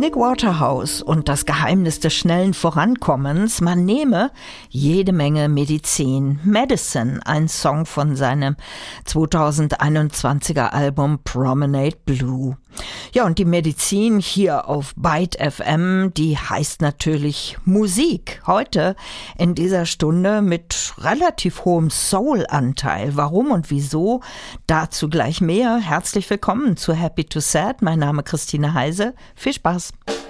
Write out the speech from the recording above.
Nick Waterhouse und das Geheimnis des schnellen Vorankommens. Man nehme jede Menge Medizin. Medicine, ein Song von seinem 2021er Album Promenade Blue. Ja, und die Medizin hier auf Byte FM, die heißt natürlich Musik. Heute in dieser Stunde mit relativ hohem Soul-Anteil. Warum und wieso? Dazu gleich mehr. Herzlich willkommen zu Happy to Sad. Mein Name ist Christine Heise. Viel Spaß.